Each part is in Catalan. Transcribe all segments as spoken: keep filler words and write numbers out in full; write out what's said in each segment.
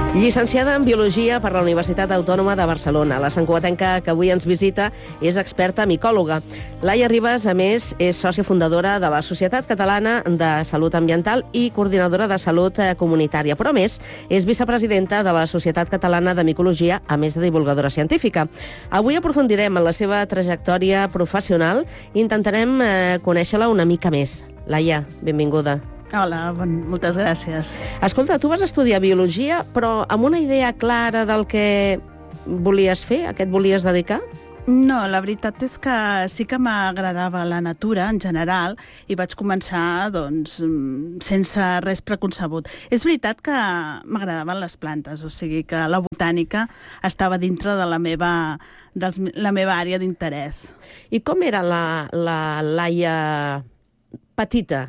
Llicenciada en Biologia per la Universitat Autònoma de Barcelona. La santcugatenca que avui ens visita és experta micòloga. Laia Ribas, a més, és sòcia fundadora de la Societat Catalana de Salut Ambiental i coordinadora de Salut Comunitària. Però, a més, és vicepresidenta de la Societat Catalana de Micologia, a més de divulgadora científica. Avui aprofundirem en la seva trajectòria professional i intentarem eh, conèixer-la una mica més. Laia, benvinguda. Hola, bon, moltes gràcies. Escolta, tu vas estudiar Biologia, però amb una idea clara del que volies fer, a què et volies dedicar? No, la veritat és que sí que m'agradava la natura en general i vaig començar, doncs, sense res preconcebut. És veritat que m'agradaven les plantes, o sigui que la botànica estava dintre de la meva, dels, la meva àrea d'interès. I com era la, la Laia petita?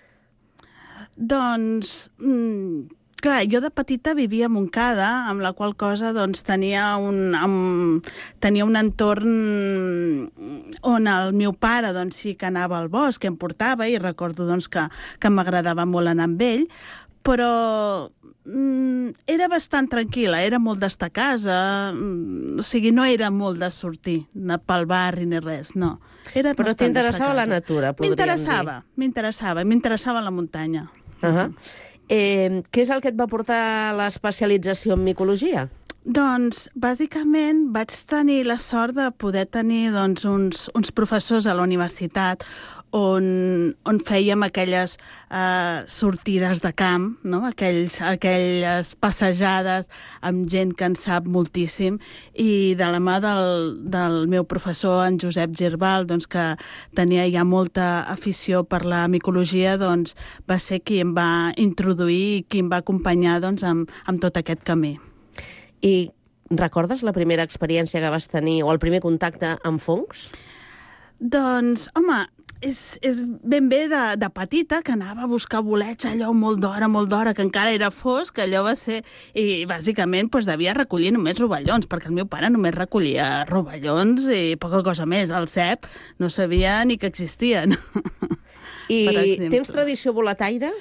Doncs, mm, clar, jo de petita vivia a Montcada, amb la qual cosa doncs, tenia, un, um, tenia un entorn on el meu pare doncs, sí que anava al bosc, que em portava, i recordo doncs, que, que m'agradava molt anar amb ell, però mm, era bastant tranquil·la, era molt d'estar a casa, mm, o sigui, no era molt de sortir pel barri ni res, no. Era però t'interessava la natura, podríem dir. M'interessava, m'interessava, m'interessava la muntanya. Uh -huh. eh, què és el que et va portar a l'especialització en micologia? Doncs, bàsicament, vaig tenir la sort de poder tenir doncs, uns, uns professors a la universitat on, on fèiem aquelles eh, sortides de camp, no? Aquells, aquelles passejades amb gent que en sap moltíssim, i de la mà del, del meu professor, en Josep Girbal, doncs, que tenia ja molta afició per la micologia, doncs, va ser qui em va introduir i qui em va acompanyar doncs, amb, amb tot aquest camí. I recordes la primera experiència que vas tenir o el primer contacte amb fongs? Doncs, home, és, és ben bé de, de petita, que anava a buscar bolets allò molt d'hora, molt d'hora, que encara era fosc, que allò va ser... I bàsicament doncs, devia recollir només rovellons, perquè el meu pare només recollia rovellons i poca cosa més. El cep no sabia ni que existien. I tens tradició boletaire?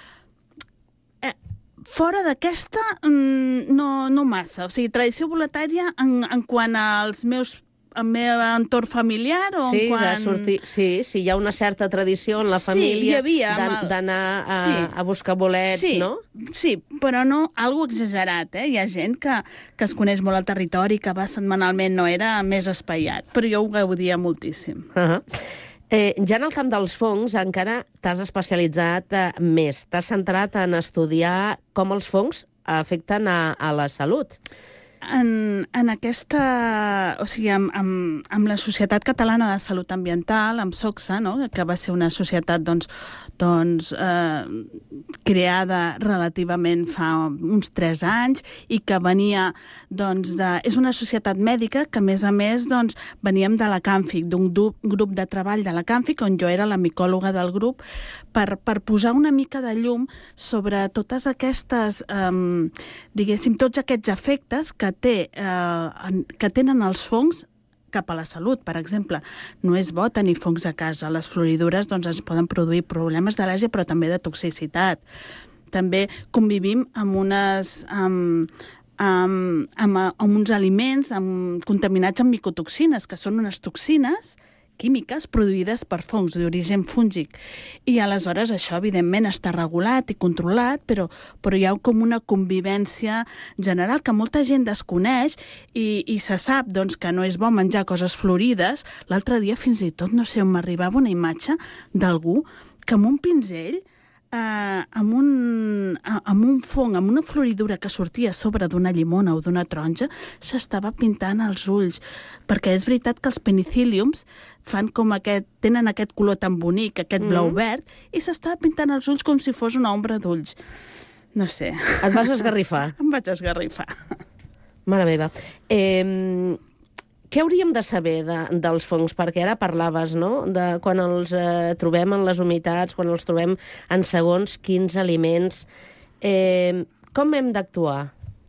Fora d'aquesta, no, no massa. O sigui, tradició boletària en, en quant als meus el meu entorn familiar o sí, en quan... de sortir, sí, sí, hi ha una certa tradició en la família sí, d'anar a, sí. a buscar bolets, sí, no? Sí, però no algo exagerat, eh? Hi ha gent que, que es coneix molt el territori, que va setmanalment, no era més espaiat, però jo ho gaudia moltíssim. Uh -huh. Eh, ja en el camp dels fongs encara t'has especialitzat eh, més. T'has centrat en estudiar com els fongs afecten a, a la salut. En, en aquesta... O sigui, amb, amb, amb la Societat Catalana de Salut Ambiental, amb SOCSA, no? Que va ser una societat doncs, doncs, eh, creada relativament fa uns tres anys i que venia... Doncs, de, és una societat mèdica que, a més a més, doncs, veníem de la CAMFIC, d'un grup, grup de treball de la CAMFIC, on jo era la micòloga del grup, per, per posar una mica de llum sobre totes aquestes, eh, diguéssim, tots aquests efectes que Té, eh, que tenen els fongs cap a la salut. Per exemple, no és bo tenir fongs a casa. Les floridures doncs, ens poden produir problemes d'al·lèrgia, però també de toxicitat. També convivim amb, unes, amb, amb, amb, amb uns aliments amb, contaminats amb micotoxines, que són unes toxines químiques produïdes per fongs d'origen fúngic. I aleshores això, evidentment, està regulat i controlat, però, però hi ha com una convivència general que molta gent desconeix i, i se sap doncs, que no és bo menjar coses florides. L'altre dia, fins i tot, no sé on m'arribava una imatge d'algú que amb un pinzell Uh, amb, un, uh, amb un fong, amb una floridura que sortia a sobre d'una llimona o d'una taronja, s'estava pintant els ulls. Perquè és veritat que els penicilliums fan com aquest, tenen aquest color tan bonic, aquest mm. blau-verd, i s'estava pintant els ulls com si fos una ombra d'ulls. No sé. Et vas esgarrifar? Em vaig esgarrifar. Mare meva. Eh... Què hauríem de saber de, dels fongs? Perquè ara parlaves, no?, de quan els eh, trobem en les humitats, quan els trobem en segons quins aliments. Eh, com hem d'actuar?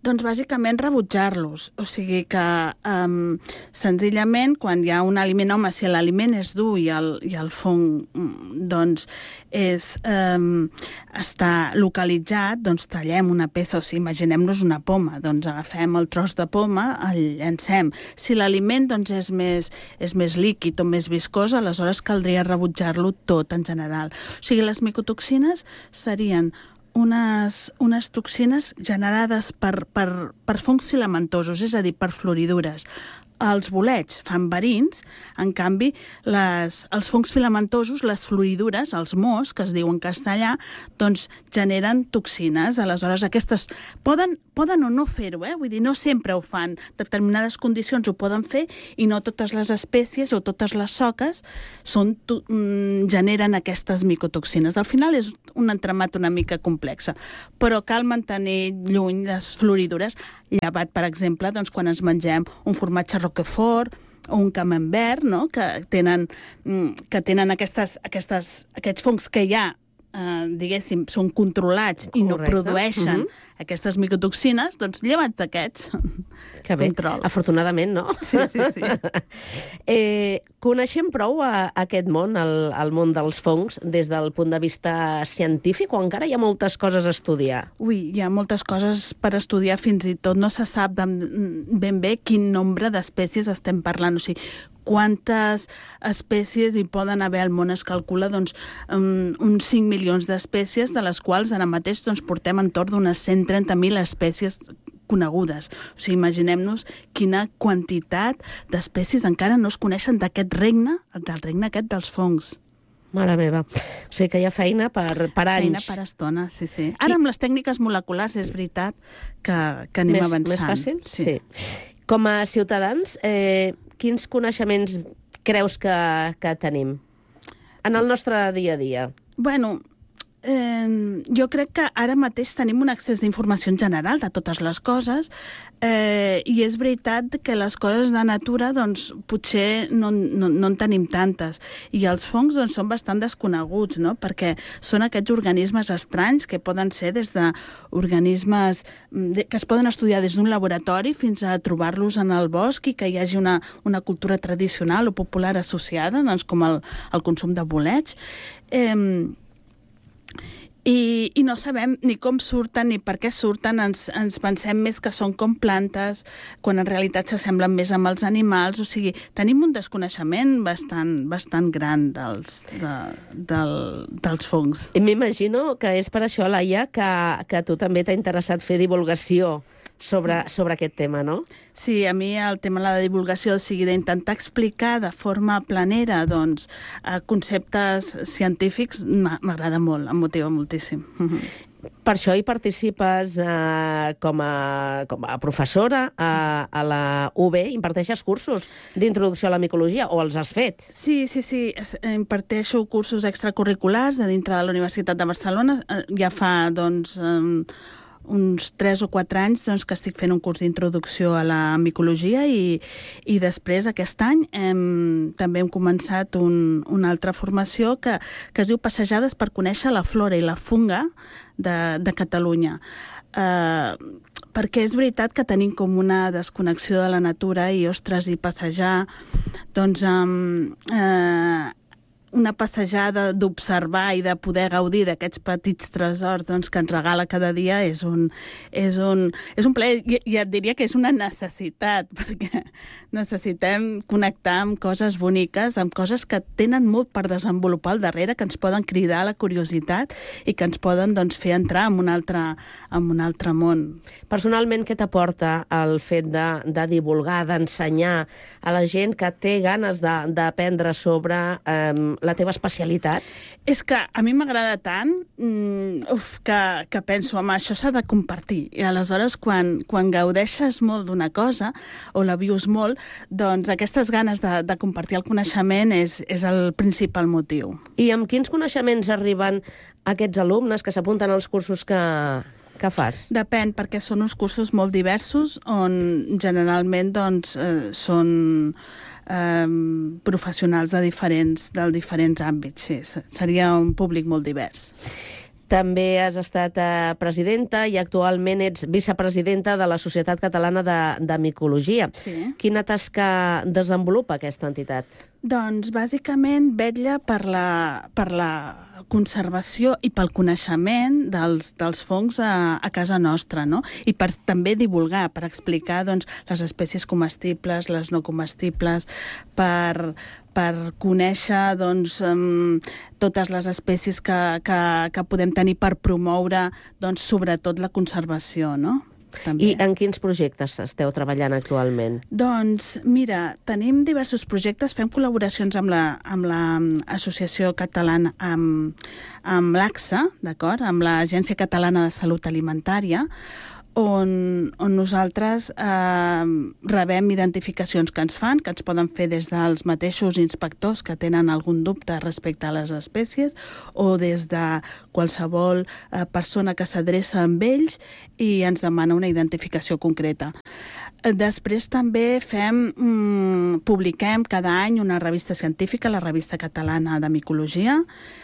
Doncs bàsicament rebutjar-los. O sigui que um, senzillament quan hi ha un aliment, home, si l'aliment és dur i el, i el fong doncs és, um, està localitzat, doncs tallem una peça, o sigui, imaginem-nos una poma, doncs agafem el tros de poma, el llancem. Si l'aliment doncs, és, més, és més líquid o més viscós, aleshores caldria rebutjar-lo tot en general. O sigui, les micotoxines serien unes, unes toxines generades per, per, per fongs filamentosos, és a dir, per floridures. Els bolets fan verins, en canvi, les, els fongs filamentosos, les floridures, els mos, que es diu en castellà, doncs generen toxines. Aleshores, aquestes poden, poden o no fer-ho, eh? Vull dir, no sempre ho fan. Determinades condicions ho poden fer i no totes les espècies o totes les soques són, to, mm, generen aquestes micotoxines. Al final és un entramat una mica complex, però cal mantenir lluny les floridures, llevat, per exemple, doncs, quan ens mengem un formatge roquefort o un camembert, no? que tenen, que tenen aquestes, aquestes, aquests fongs que ja, eh, diguéssim, són controlats. Correcte. I no produeixen uh-huh. aquestes micotoxines, doncs llevats d'aquests. Que bé, control. Afortunadament, no? Sí, sí, sí. eh, coneixem prou a, a aquest món, el, el món dels fongs, des del punt de vista científic, o encara hi ha moltes coses a estudiar? Ui, hi ha moltes coses per estudiar, fins i tot no se sap ben bé quin nombre d'espècies estem parlant, o sigui, quantes espècies hi poden haver al món. Es calcula doncs, um, uns cinc milions d'espècies, de les quals ara mateix doncs, portem entorn d'unes cent trenta mil espècies conegudes. O sigui, imaginem-nos quina quantitat d'espècies encara no es coneixen d'aquest regne, del regne aquest dels fongs. Mare meva. O sigui que hi ha feina per, per anys. Feina per estona, sí, sí. Ara amb les tècniques moleculars és veritat que, que anem més, avançant. Més fàcil? Sí. sí. Com a ciutadans, eh, quins coneixements creus que, que tenim en el nostre dia a dia? Bueno, eh, jo crec que ara mateix tenim un accés d'informació en general de totes les coses eh, i és veritat que les coses de natura doncs, potser no, no, no en tenim tantes. I els fongs doncs, són bastant desconeguts, no? Perquè són aquests organismes estranys que poden ser des d'organismes que es poden estudiar des d'un laboratori fins a trobar-los en el bosc i que hi hagi una, una cultura tradicional o popular associada, doncs, com el, el consum de bolets. Eh, I, i no sabem ni com surten ni per què surten, ens, ens pensem més que són com plantes, quan en realitat s'assemblen més amb els animals, o sigui, tenim un desconeixement bastant, bastant gran dels, de, del, dels fongs. M'imagino que és per això, Laia, que, que a tu també t'ha interessat fer divulgació sobre, sobre aquest tema, no? Sí, a mi el tema de la divulgació, o sigui, d'intentar explicar de forma planera doncs, conceptes científics, m'agrada molt, em motiva moltíssim. Per això hi participes eh, com, a, com a professora a, a la U B, imparteixes cursos d'introducció a la micologia, o els has fet? Sí, sí, sí, imparteixo cursos extracurriculars de dintre de la Universitat de Barcelona, ja fa, doncs, uns tres o quatre anys doncs, que estic fent un curs d'introducció a la micologia i, i després aquest any hem, també hem començat un, una altra formació que, que es diu Passejades per conèixer la flora i la funga de, de Catalunya. Uh, perquè és veritat que tenim com una desconnexió de la natura i, ostres, i passejar doncs amb... Uh, una passejada d'observar i de poder gaudir d'aquests petits tresors doncs, que ens regala cada dia és un, és un, és un plaer, i, i et diria que és una necessitat, perquè necessitem connectar amb coses boniques, amb coses que tenen molt per desenvolupar al darrere, que ens poden cridar la curiositat i que ens poden doncs, fer entrar en un altre, en un altre món. Personalment, què t'aporta el fet de, de divulgar, d'ensenyar a la gent que té ganes d'aprendre sobre eh, la teva especialitat? És que a mi m'agrada tant mm, uf, que, que penso, home, això s'ha de compartir. I aleshores, quan, quan gaudeixes molt d'una cosa, o la vius molt, doncs aquestes ganes de, de compartir el coneixement és, és el principal motiu. I amb quins coneixements arriben aquests alumnes que s'apunten als cursos que, que fas? Depèn, perquè són uns cursos molt diversos, on generalment doncs, eh, són... Um, professionals de diferents, de diferents àmbits, sí, seria un públic molt divers. També has estat eh, presidenta i actualment ets vicepresidenta de la Societat Catalana de, de Micologia. Sí. Quina tasca desenvolupa aquesta entitat? Doncs, bàsicament, vetlla per la, per la conservació i pel coneixement dels, dels fongs a, a casa nostra, no? I per també divulgar, per explicar doncs, les espècies comestibles, les no comestibles, per, per conèixer doncs, um, totes les espècies que, que, que podem tenir per promoure, doncs, sobretot la conservació, no? També. I en quins projectes esteu treballant actualment? Doncs, mira, tenim diversos projectes, fem col·laboracions amb la, amb l'Associació Catalana, amb, amb l'AXA, d'acord?, amb l'Agència Catalana de Salut Alimentària, on, on nosaltres eh, rebem identificacions que ens fan, que ens poden fer des dels mateixos inspectors que tenen algun dubte respecte a les espècies o des de qualsevol eh, persona que s'adreça amb ells i ens demana una identificació concreta. Després també fem, mm, publiquem cada any una revista científica, la Revista Catalana de Micologia,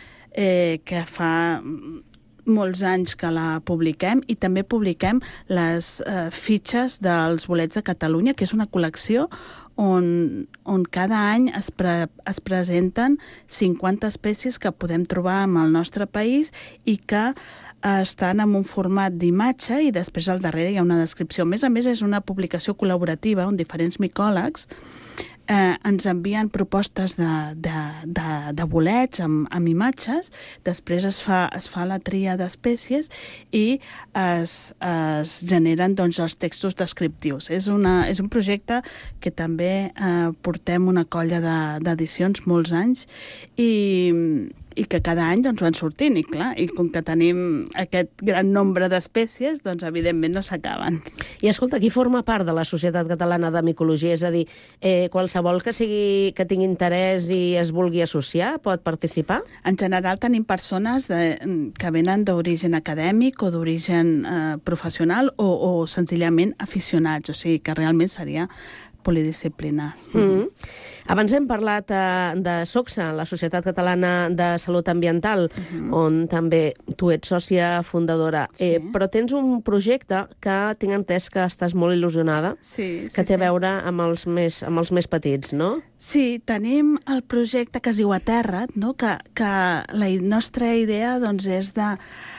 eh, que fa molts anys que la publiquem, i també publiquem les eh, fitxes dels bolets de Catalunya, que és una col·lecció on, on cada any es, pre, es presenten cinquanta espècies que podem trobar en el nostre país i que eh, estan en un format d'imatge i després al darrere hi ha una descripció. A més a més, és una publicació col·laborativa on diferents micòlegs Eh, ens envien propostes de, de, de, de bolets amb, amb imatges, després es fa, es fa la tria d'espècies i es, es generen doncs, els textos descriptius. És, una, és un projecte que també eh, portem una colla d'edicions de, molts anys i, i que cada any doncs, van sortint, i clar, i com que tenim aquest gran nombre d'espècies, doncs evidentment no s'acaben. I escolta, qui forma part de la Societat Catalana de Micologia? És a dir, eh, qualsevol que, sigui, que tingui interès i es vulgui associar pot participar? En general tenim persones de, que venen d'origen acadèmic o d'origen eh, professional o, o senzillament aficionats, o sigui que realment seria polidisciplinar. Mm-hmm. Abans hem parlat eh, de SOCSA, la Societat Catalana de Salut Ambiental, uh-huh. on també tu ets sòcia fundadora. Sí. Eh, però tens un projecte que tinc entès que estàs molt il·lusionada, sí, sí, que té sí. a veure amb els, més, amb els més petits, no? Sí, tenim el projecte que es diu Aterra't, no? que, que la nostra idea doncs, és de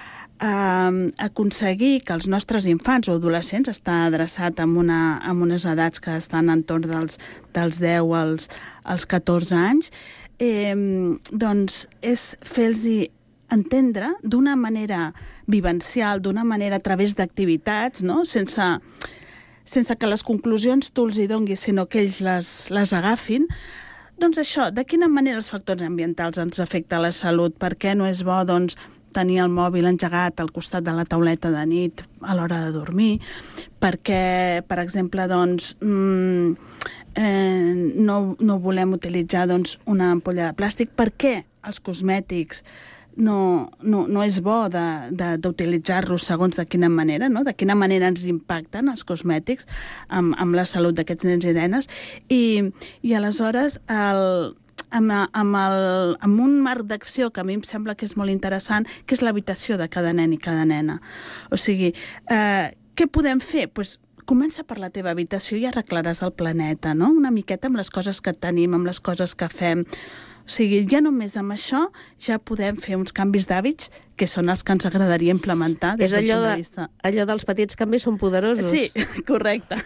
Uh, aconseguir que els nostres infants o adolescents, està adreçat amb, una, amb unes edats que estan entorn dels, dels deu als, als catorze anys, eh, doncs és fer-los entendre d'una manera vivencial, d'una manera a través d'activitats, no? sense, sense que les conclusions tu els hi donguis, sinó que ells les, les agafin. Doncs això, de quina manera els factors ambientals ens afecten a la salut? Per què no és bo, doncs, tenir el mòbil engegat al costat de la tauleta de nit a l'hora de dormir, perquè, per exemple, doncs, mmm, eh, no, no volem utilitzar doncs, una ampolla de plàstic. Per què els cosmètics no, no, no és bo d'utilitzar-los segons de quina manera, no? De quina manera ens impacten els cosmètics amb, amb la salut d'aquests nens i nenes. I, i aleshores el... Amb, amb, el, amb un marc d'acció que a mi em sembla que és molt interessant, que és l'habitació de cada nen i cada nena. O sigui, eh, què podem fer? Pues, comença per la teva habitació i arreglaràs el planeta, no? Una miqueta amb les coses que tenim, amb les coses que fem. O sigui, ja només amb això ja podem fer uns canvis d'hàbits que són els que ens agradaria implementar des del punt de vista. És allò dels petits canvis són poderosos. Sí, correcte.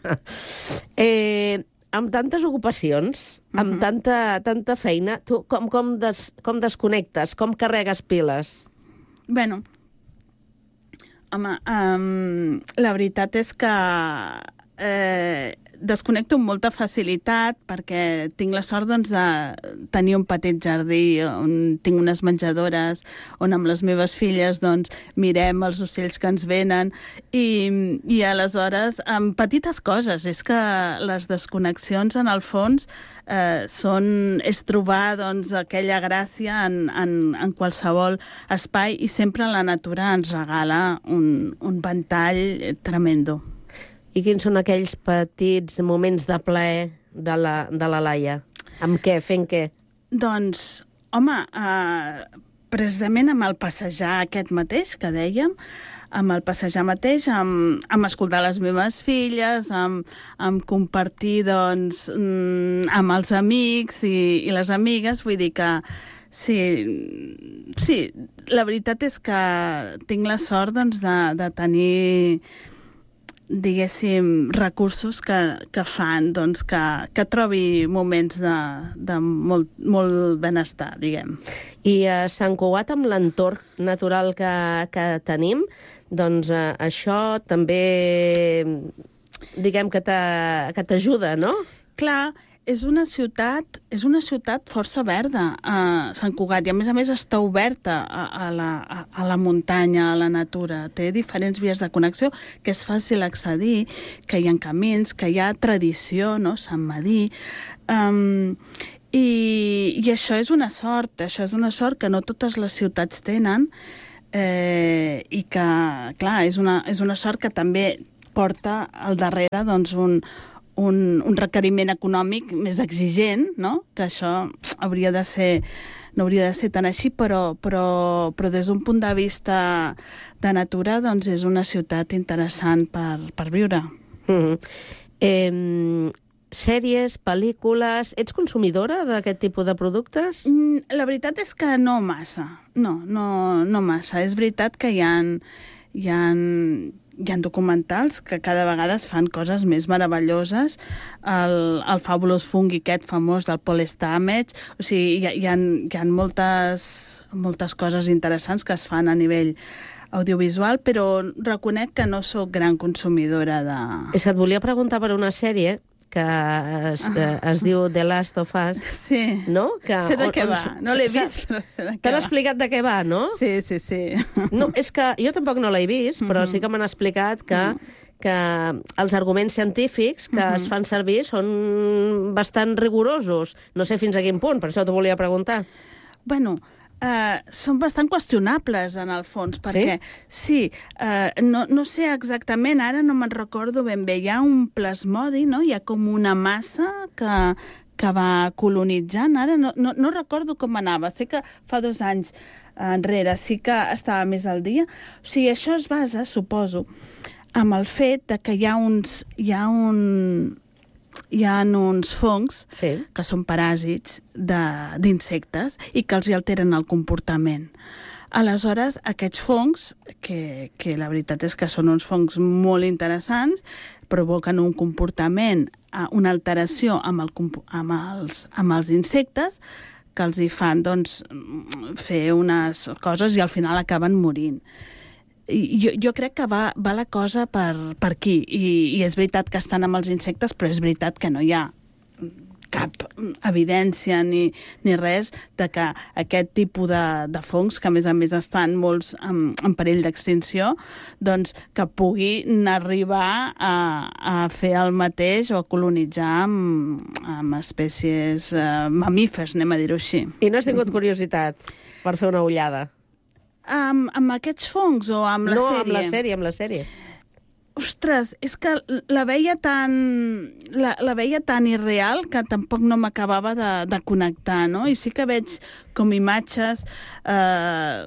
eh... Amb tantes ocupacions, amb uh-huh. tanta, tanta feina, tu com, com, des, com desconnectes? Com carregues piles? Bueno, home, um, la veritat és que eh, desconnecto amb molta facilitat perquè tinc la sort doncs, de tenir un petit jardí on tinc unes menjadores on amb les meves filles doncs, mirem els ocells que ens venen i, i aleshores amb petites coses. És que les desconnexions en el fons eh, són, és trobar doncs, aquella gràcia en, en, en qualsevol espai i sempre la natura ens regala un, un ventall tremendo. I quins són aquells petits moments de plaer de la, de la Laia? Amb què? Fent què? Doncs, home, eh, precisament amb el passejar aquest mateix que dèiem, amb el passejar mateix, amb, amb escoltar les meves filles, amb, amb compartir doncs, amb els amics i, i les amigues, vull dir que sí, sí, la veritat és que tinc la sort doncs, de, de tenir diguéssim, recursos que, que fan doncs, que, que trobi moments de, de molt, molt benestar, diguem. I a Sant Cugat, amb l'entorn natural que, que tenim, doncs eh, això també, diguem, que t'ajuda, no? Clar, és una ciutat, és una ciutat força verda, a Sant Cugat, i a més a més està oberta a, a, la, a, a la muntanya, a la natura. Té diferents vies de connexió, que és fàcil accedir, que hi ha camins, que hi ha tradició, no? Sant Medir. Um, i, I això és una sort, això és una sort que no totes les ciutats tenen, eh, i que, clar, és una, és una sort que també porta al darrere doncs, un, un, un requeriment econòmic més exigent, no? Que això hauria de ser, no hauria de ser tan així, però, però, però des d'un punt de vista de natura doncs és una ciutat interessant per, per viure. Mm-hmm. eh, sèries, pel·lícules... Ets consumidora d'aquest tipus de productes? Mm, la veritat és que no massa. No, no, no massa. És veritat que hi ha, hi ha, hi ha documentals que cada vegada es fan coses més meravelloses. El, el Fabulous Fungi, aquest famós del Paul Stamets. O sigui, hi ha, hi ha, hi ha moltes, moltes coses interessants que es fan a nivell audiovisual, però reconec que no sóc gran consumidora de... És que et volia preguntar per una sèrie que es, ah. es diu The Last of Us, sí. No? Que, sé de què on, va, no l'he vist, però sé de què va. T'han explicat de què va, no? Sí, sí, sí. No, és que jo tampoc no l'he vist, però sí que m'han explicat que, que els arguments científics que uh-huh. es fan servir són bastant rigorosos. No sé fins a quin punt, per això t'ho volia preguntar. Bueno, Uh, són bastant qüestionables, en el fons, perquè sí, sí uh, no, no sé exactament, ara no me'n recordo ben bé, hi ha un plasmodi, no? Hi ha com una massa que, que va colonitzant, ara no, no, no recordo com anava, sé que fa dos anys enrere sí que estava més al dia, o sigui, això es basa, suposo, amb el fet de que hi ha uns... Hi ha un... hi ha uns fongs sí. que són paràsits d'insectes i que els hi alteren el comportament. Aleshores, aquests fongs, que, que la veritat és que són uns fongs molt interessants, provoquen un comportament, una alteració amb, el, amb, els, amb els insectes que els hi fan doncs, fer unes coses i al final acaben morint. Jo, jo crec que va, va la cosa per, per aquí, I, i és veritat que estan amb els insectes, però és veritat que no hi ha cap evidència ni, ni res de que aquest tipus de, de fongs, que a més a més estan molts en, en perill d'extinció, doncs que puguin arribar a, a fer el mateix o a colonitzar amb, amb espècies eh, mamífers, anem a dir-ho així. I no has tingut curiositat per fer una ullada? Amb, amb aquests fongs o amb la no, sèrie? No, amb la sèrie, amb la sèrie. Ostres, és que la veia tan, la, la veia tan irreal que tampoc no m'acabava de, de connectar, no? I sí que veig com imatges eh,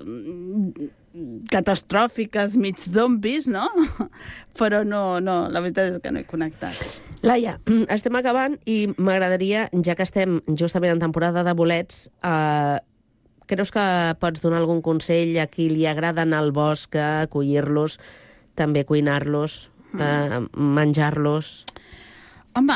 catastròfiques, mig zombis, no? Però no, no, la veritat és que no he connectat. Laia, estem acabant i m'agradaria, ja que estem justament en temporada de bolets, eh, creus que pots donar algun consell a qui li agrada anar al bosc, a collir-los, també cuinar-los, eh, menjar-los? Home,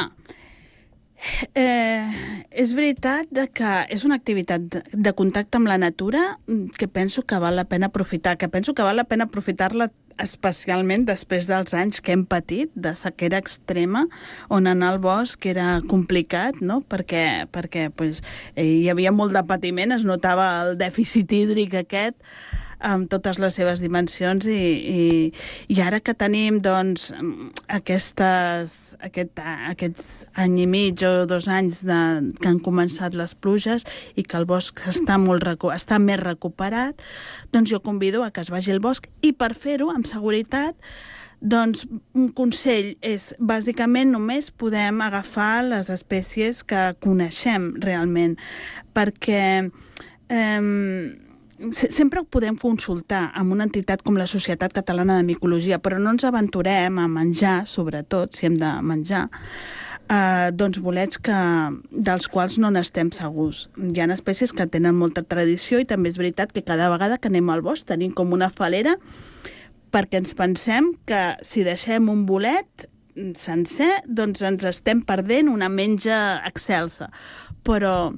eh, és veritat que és una activitat de, de contacte amb la natura que penso que val la pena aprofitar, que penso que val la pena aprofitar-la especialment després dels anys que hem patit de sequera extrema, on anar al bosc era complicat, no? Perquè, perquè pues, hi havia molt de patiment, es notava el dèficit hídric aquest, amb totes les seves dimensions i, i, i ara que tenim doncs, aquestes, aquest, aquests any i mig o dos anys de, que han començat les pluges i que el bosc està, molt, està més recuperat, doncs jo convido a que es vagi al bosc i per fer-ho amb seguretat doncs un consell és bàsicament només podem agafar les espècies que coneixem realment perquè eh, sempre ho podem consultar amb una entitat com la Societat Catalana de Micologia, però no ens aventurem a menjar, sobretot, si hem de menjar, eh, doncs bolets que, dels quals no n'estem segurs. Hi ha espècies que tenen molta tradició i també és veritat que cada vegada que anem al bosc tenim com una falera perquè ens pensem que si deixem un bolet sencer, doncs ens estem perdent una menja excelsa. Però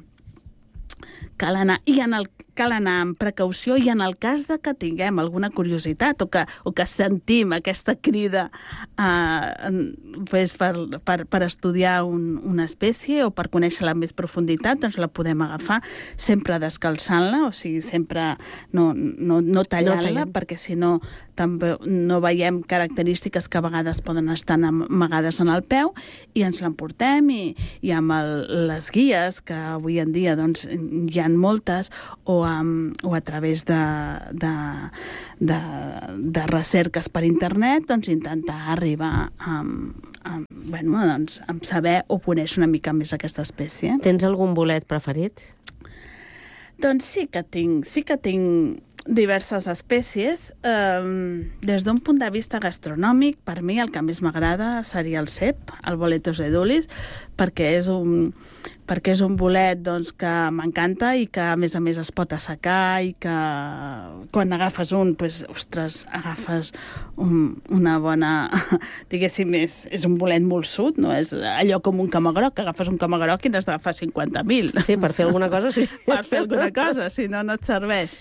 cal anar, i en el, cal anar amb precaució i en el cas de que tinguem alguna curiositat o que, o que sentim aquesta crida eh, pues per, per, per estudiar un, una espècie o per conèixer-la amb més profunditat, doncs la podem agafar sempre descalçant-la, o sigui, sempre no, no, no tallant-la, no perquè si no també no veiem característiques que a vegades poden estar amagades en el peu i ens l'emportem i, i amb el, les guies, que avui en dia doncs, hi ha moltes, o, um, o a través de, de, de, de recerques per internet, doncs intentar arribar a, a, bueno, doncs, a saber o conèixer una mica més aquesta espècie. Tens algun bolet preferit? Doncs sí que tinc, sí que tinc diverses espècies. Um, des d'un punt de vista gastronòmic, per mi el que més m'agrada seria el cep, el boletus edulis, perquè és un, perquè és un bolet doncs, que m'encanta i que a més a més es pot assecar i que quan agafes un, doncs, ostres, agafes un, una bona, diguéssim, és, és un bolet molsut, no és allò com un camagroc, que agafes un camagroc i n'has d'agafar cinquanta mil. Sí, per fer alguna cosa, sí. Per fer alguna cosa, si no, no et serveix.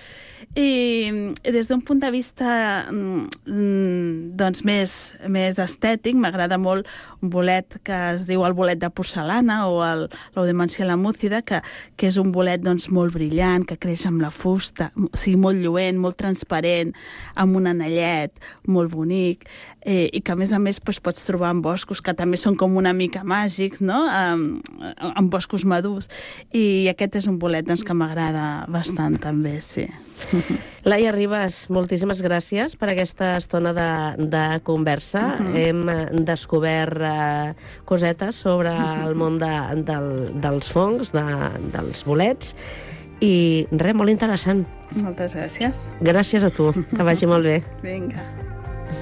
I des d'un punt de vista doncs, més, més estètic, m'agrada molt un bolet que es diu el bolet de porcelana o l'Audemansia lamúcida, que, que és un bolet doncs, molt brillant, que creix amb la fusta, o sigui, molt lluent, molt transparent, amb un anellet molt bonic, eh, i que a més a més doncs, pots trobar en boscos que també són com una mica màgics, no? en, en boscos madurs, i aquest és un bolet doncs, que m'agrada bastant també, sí. Laia Ribas, moltíssimes gràcies per aquesta estona de, de conversa. Uh-huh. Hem descobert uh, cosetes sobre el món de, del, dels fongs, de, dels bolets, i res, molt interessant. Moltes gràcies. Gràcies a tu, que vagi molt bé. Vinga.